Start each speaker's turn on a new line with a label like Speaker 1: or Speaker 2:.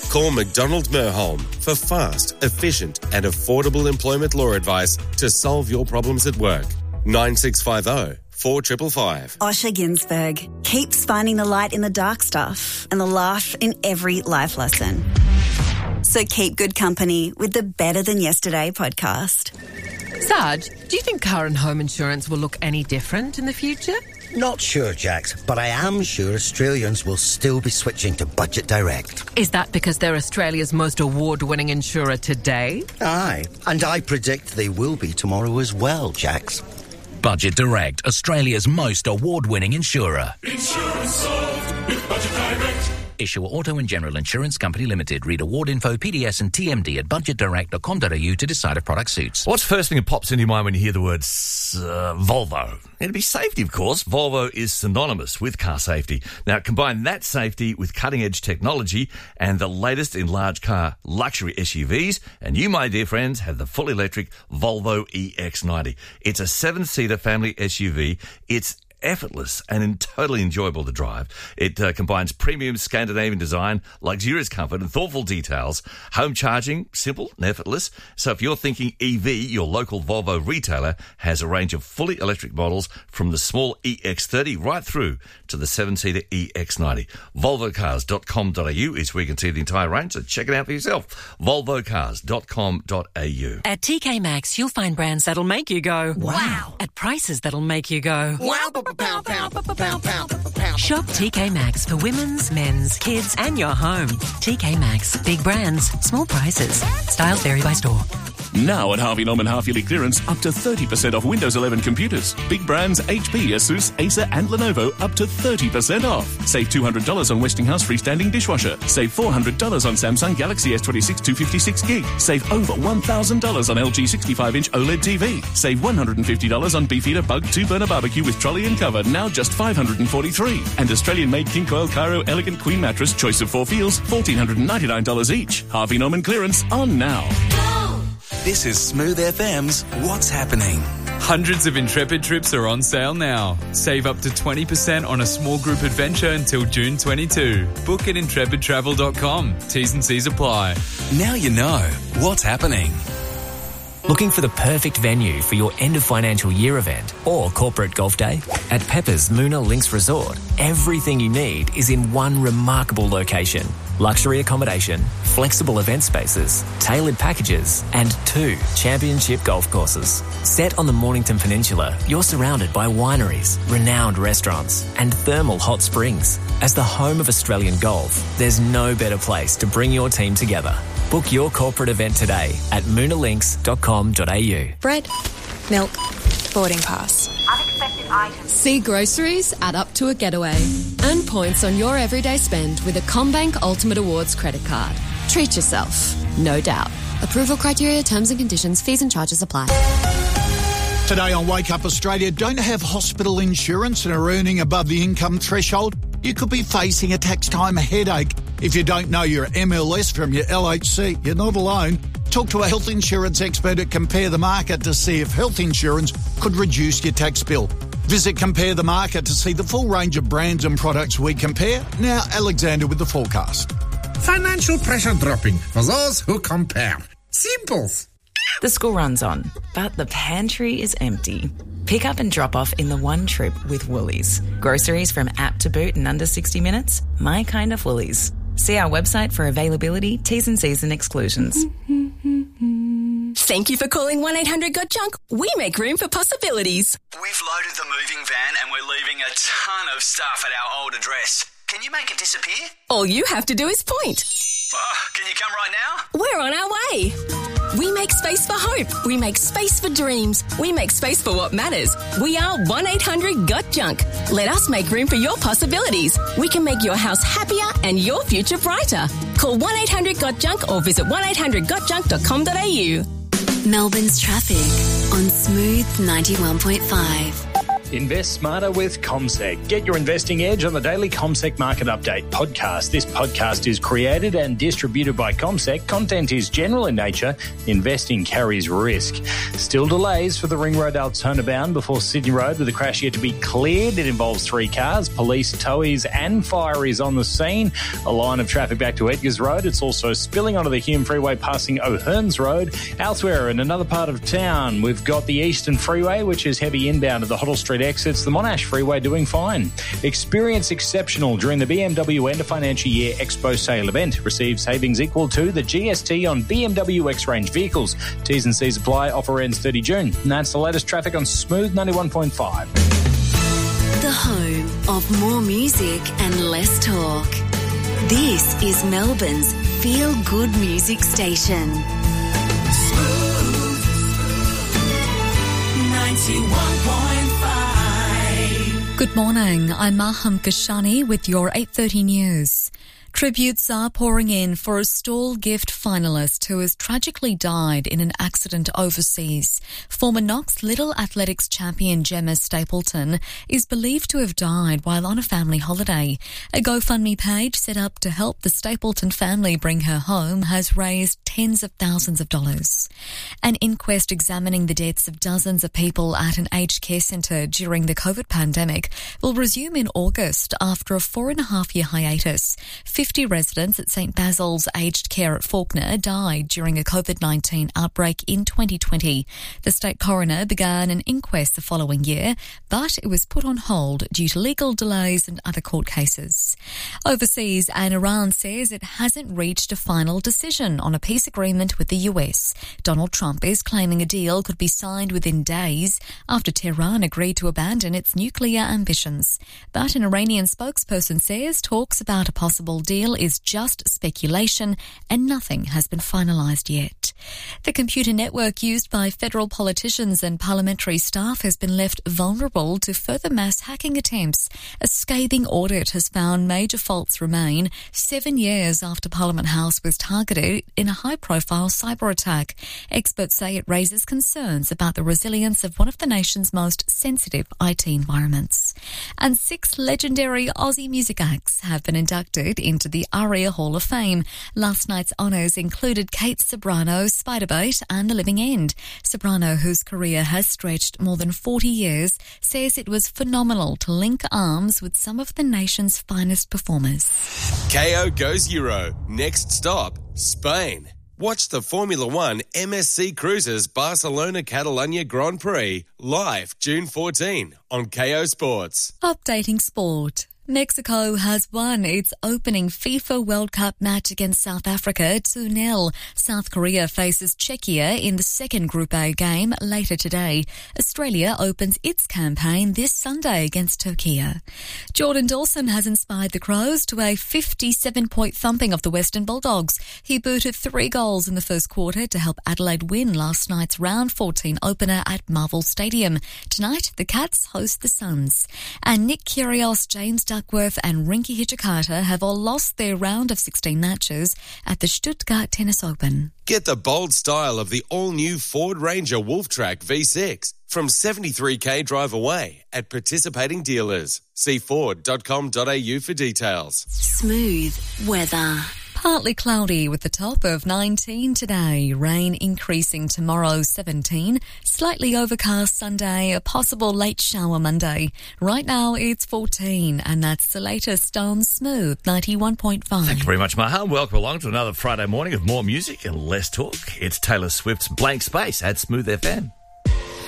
Speaker 1: Call McDonald Merholm for fast, efficient and affordable employment law advice to solve your problems at work. 9650 4555.
Speaker 2: Osher Ginsberg keeps finding the light in the dark stuff and the laugh in every life lesson. So keep good company with the Better Than Yesterday podcast.
Speaker 3: Sarge, do you think car and home insurance will look any different in the future?
Speaker 4: Not sure, Jax, but I am sure Australians will still be switching to Budget Direct.
Speaker 3: Is that because they're Australia's most award-winning insurer today?
Speaker 4: Aye, and I predict they will be tomorrow as well, Jax.
Speaker 5: Budget Direct, Australia's most award-winning insurer.
Speaker 6: Insurance solved with Budget Direct.
Speaker 5: Issuer Auto and General Insurance Company Limited. Read award info, PDS and TMD at budgetdirect.com.au to decide if product suits.
Speaker 7: What's the first thing that pops into your mind when you hear the word Volvo? It'd be safety, of course. Volvo is synonymous with car safety. Now, combine that safety with cutting-edge technology and the latest in large car luxury SUVs, and you, my dear friends, have the fully electric Volvo EX90. It's a 7-seater family SUV. It's effortless and totally enjoyable to drive. It combines premium Scandinavian design, luxurious comfort and thoughtful details. Home charging, simple and effortless. So if you're thinking EV, your local Volvo retailer has a range of fully electric models from the small EX30 right through to the 7-seater EX90. VolvoCars.com.au is where you can see the entire range, so check it out for yourself. VolvoCars.com.au.
Speaker 3: At TK Maxx, you'll find brands that'll make you go, wow, at prices that'll make you go, wow. Shop TK Maxx for women's, men's, kids and your home. TK Maxx. Big brands, small prices. Styles vary by store.
Speaker 6: Now at Harvey Norman half-yearly clearance, up to 30% off Windows 11 computers. Big brands HP, Asus, Acer and Lenovo up to 30% off. Save $200 on Westinghouse freestanding dishwasher. Save $400 on Samsung Galaxy S26 256GB. Save over $1,000 on LG 65-inch OLED TV. Save $150 on Beefeater Bug 2-burner barbecue with trolley and cover, now just $543. And Australian-made King Coil Cairo Elegant Queen Mattress, choice of 4 feels, $1,499 each. Harvey Norman clearance on now.
Speaker 8: This is Smooth FM's What's Happening.
Speaker 9: Hundreds of Intrepid trips are on sale now. Save up to 20% on a small group adventure until June 22. Book at intrepidtravel.com. T's and C's apply.
Speaker 8: Now you know what's happening.
Speaker 10: Looking for the perfect venue for your end of financial year event or corporate golf day? At Pepper's Moona Links Resort, everything you need is in one remarkable location. Luxury accommodation, flexible event spaces, tailored packages, and 2 championship golf courses. Set on the Mornington Peninsula, you're surrounded by wineries, renowned restaurants, and thermal hot springs. As the home of Australian golf, there's no better place to bring your team together. Book your corporate event today at moonalinks.com.au.
Speaker 11: Bread, milk, boarding pass.
Speaker 12: Unexpected items.
Speaker 11: See groceries add up to a getaway. Earn points on your everyday spend with a CommBank Ultimate Awards credit card. Treat yourself, no doubt. Approval criteria, terms and conditions, fees and charges apply.
Speaker 13: Today on Wake Up Australia, don't have hospital insurance and are earning above the income threshold? You could be facing a tax time headache. If you don't know your MLS from your LHC, you're not alone. Talk to a health insurance expert at Compare the Market to see if health insurance could reduce your tax bill. Visit Compare the Market to see the full range of brands and products we compare. Now, Alexander with the forecast.
Speaker 14: Financial pressure dropping for those who compare. Simple.
Speaker 15: The school run's on, but the pantry is empty. Pick up and drop off in the one trip with Woolies. Groceries from app to boot in under 60 minutes. My kind of Woolies. See our website for availability, T's and C's and exclusions.
Speaker 16: Thank you for calling 1-800-GOT-JUNK. We make room for possibilities.
Speaker 17: We've loaded the moving van and we're leaving a ton of stuff at our old address. Can you make it disappear?
Speaker 16: All you have to do is point.
Speaker 17: Can you come right now?
Speaker 16: We're on our way. We make space for hope. We make space for dreams. We make space for what matters. We are 1-800-GOT-JUNK. Let us make room for your possibilities. We can make your house happier and your future brighter. Call 1-800-GOT-JUNK or visit 1800gotjunk.com.au.
Speaker 18: Melbourne's traffic on Smooth 91.5.
Speaker 12: Invest smarter with CommSec. Get your investing edge on the daily CommSec Market Update podcast. This podcast is created and distributed by CommSec. Content is general in nature. Investing carries risk. Still delays for the Ring Road Altona-bound before Sydney Road with a crash yet to be cleared. It involves 3 cars. Police, towies and fire is on the scene. A line of traffic back to Edgars Road. It's also spilling onto the Hume Freeway passing O'Hearns Road. Elsewhere in another part of town, we've got the Eastern Freeway, which is heavy inbound of the Hoddle Street exits. The Monash Freeway doing fine. Experience exceptional during the BMW End of Financial Year Expo Sale event. Receive savings equal to the GST on BMW X-Range vehicles. T's and C's apply. Offer ends 30 June. And that's the latest traffic on Smooth 91.5.
Speaker 2: The home of more music and less talk. This is Melbourne's feel-good music station. Smooth 91.5.
Speaker 18: Good morning, I'm Maham Kashani with your 8:30 news. Tributes are pouring in for a Stall Gift finalist who has tragically died in an accident overseas. Former Knox Little Athletics champion Gemma Stapleton is believed to have died while on a family holiday. A GoFundMe page set up to help the Stapleton family bring her home has raised tens of thousands of dollars. An inquest examining the deaths of dozens of people at an aged care centre during the COVID pandemic will resume in August after a 4.5-year hiatus. 50 residents at St Basil's Aged Care at Fawkner died during a COVID-19 outbreak in 2020. The state coroner began an inquest the following year, but it was put on hold due to legal delays and other court cases. Overseas, and Iran says it hasn't reached a final decision on a peace agreement with the US. Donald Trump is claiming a deal could be signed within days after Tehran agreed to abandon its nuclear ambitions. But an Iranian spokesperson says talks about a possible deal is just speculation and nothing has been finalised yet. The computer network used by federal politicians and parliamentary staff has been left vulnerable to further mass hacking attempts. A scathing audit has found major faults remain 7 years after Parliament House was targeted in a high-profile cyber attack. Experts say it raises concerns about the resilience of one of the nation's most sensitive IT environments. And 6 legendary Aussie music acts have been inducted into the ARIA Hall of Fame. Last night's honours included Kate Ceberano, Spiderbait and The Living End. Ceberano, whose career has stretched more than 40 years, says it was phenomenal to link arms with some of the nation's finest performers.
Speaker 1: KO goes Euro. Next stop, Spain. Watch the Formula One MSC Cruises Barcelona-Catalunya Grand Prix live June 14 on KO Sports.
Speaker 18: Updating sport. Mexico has won its opening FIFA World Cup match against South Africa 2-0. South Korea faces Czechia in the second Group A game later today. Australia opens its campaign this Sunday against Turkey. Jordan Dawson has inspired the Crows to a 57-point thumping of the Western Bulldogs. He booted 3 goals in the first quarter to help Adelaide win last night's round 14 opener at Marvel Stadium. Tonight, the Cats host the Suns. And Nick Kyrgios, James Duckworth and Rinky Hijikata have all lost their round of 16 matches at the Stuttgart Tennis Open.
Speaker 1: Get the bold style of the all-new Ford Ranger Wolftrack V6 from 73k drive away at participating dealers. See Ford.com.au for details.
Speaker 2: Smooth weather.
Speaker 18: Partly cloudy with the top of 19 today. Rain increasing tomorrow, 17. Slightly overcast Sunday, a possible late shower Monday. Right now it's 14, and that's the latest on Smooth 91.5.
Speaker 7: Thank you very much, Maha. Welcome along to another Friday morning of more music and less talk. It's Taylor Swift's Blank Space at Smooth FM.